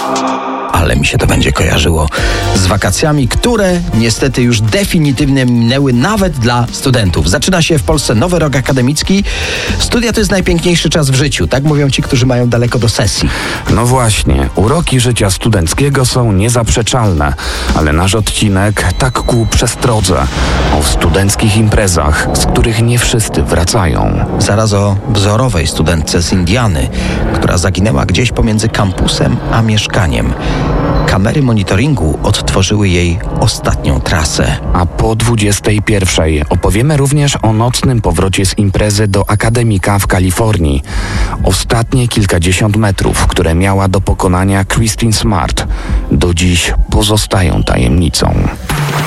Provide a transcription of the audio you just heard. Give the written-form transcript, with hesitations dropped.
Ale mi się to będzie kojarzyło z wakacjami, które niestety już definitywnie minęły nawet dla studentów. Zaczyna się w Polsce nowy rok akademicki. Studia to jest najpiękniejszy czas w życiu, tak mówią ci, którzy mają daleko do sesji. No właśnie, uroki życia studenckiego są niezaprzeczalne, ale nasz odcinek tak ku przestrodze o studenckich imprezach, z których nie wszyscy wracają. Zaraz o wzorowej studentce z Indiany, która zaginęła gdzieś pomiędzy kampusem a mieszkaniem. Kamery monitoringu odtworzyły jej ostatnią trasę. A po 21:00 opowiemy również o nocnym powrocie z imprezy do akademika w Kalifornii. Ostatnie kilkadziesiąt metrów, które miała do pokonania Christine Smart, do dziś pozostają tajemnicą.